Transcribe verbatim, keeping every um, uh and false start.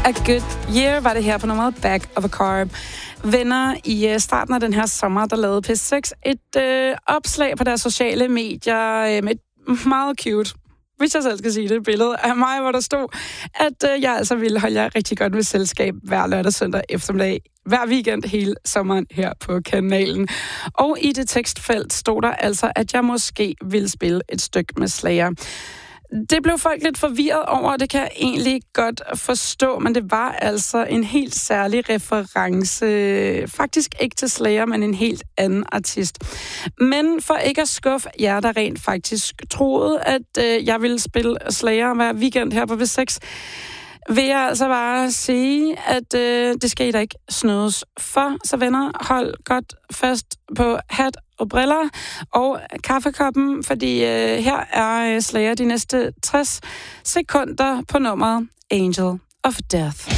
A Good Year var det her på nummeret Back of a Car. Venner, i starten af den her sommer, der lavede P seks et øh, opslag på deres sociale medier øh, med et meget cute, hvis jeg selv skal sige det, et billede af mig, hvor der stod, at øh, jeg altså ville holde jer rigtig godt med selskab hver lørdag, søndag eftermiddag, hver weekend hele sommeren her på kanalen. Og i det tekstfelt stod der altså, at jeg måske ville spille et stykke med Slayer. Det blev folk lidt forvirret over, og det kan jeg egentlig godt forstå, men det var altså en helt særlig reference. Faktisk ikke til Slayer, men en helt anden artist. Men for ikke at skuffe jer, der rent faktisk troede, at øh, jeg ville spille Slayer hver weekend her på V seks, vil jeg altså bare sige, at øh, det skal I da ikke snydes for. Så venner, hold godt fast på hat og briller og kaffekoppen, fordi øh, her er Slayer de næste tres sekunder på nummeret Angel of Death.